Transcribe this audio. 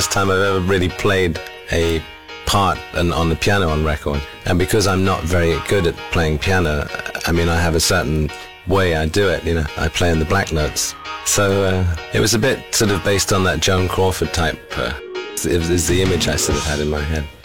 first time I've ever really played a part on the piano on record. And because I'm not very good at playing piano, I mean, I have a certain way I do it, you know. I play in the black notes. So it was a bit sort of based on that Joan Crawford type. It was the image I sort of had in my head.